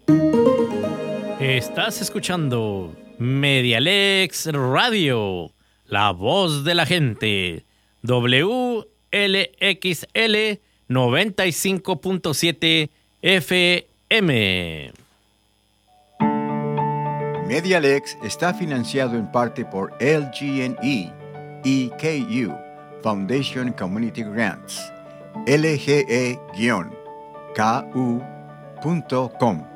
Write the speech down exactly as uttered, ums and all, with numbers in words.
Estás escuchando Medialex Radio, la voz de la gente, W L X L noventa y cinco punto siete F M. Medialex está financiado en parte por L G N E y K U, Foundation Community Grants, L G E K U punto com.